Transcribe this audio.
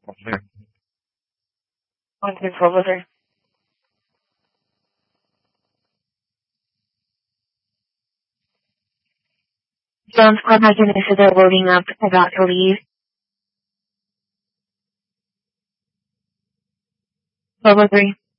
Okay. Wonderful, brother. John's club has an issue they're loading up, about to leave. Level 3.